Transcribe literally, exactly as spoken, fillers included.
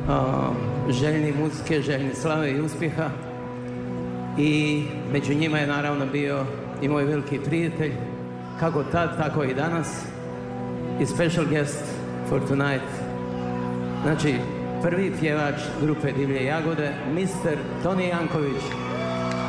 željni muzike, željni slave i uspjeha. I među njima je naravno bio i moj veliki prijatelj, kako tad, tako i danas, i special guest for tonight. Znači, prvi pjevač grupe Divlje jagode, mister Toni Janković.